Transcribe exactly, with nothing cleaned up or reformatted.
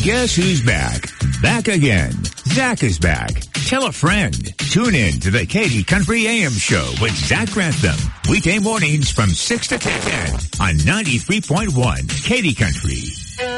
Guess who's back? Back again. Zach is back. Tell a friend. Tune in to the Katy Country A M Show with Zach Grantham. Weekday mornings from six to ten on ninety-three point one Katy Country.